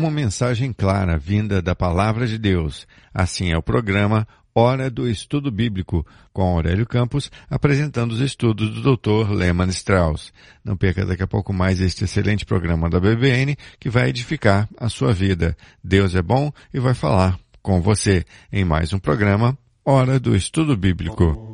uma mensagem clara vinda da Palavra de Deus. Assim é o programa Hora do Estudo Bíblico, com Aurélio Campos, apresentando os estudos do Dr. Lehmann Strauss. Não perca daqui a pouco mais este excelente programa da BBN, que vai edificar a sua vida. Deus é bom e vai falar com você em mais um programa Hora do Estudo Bíblico.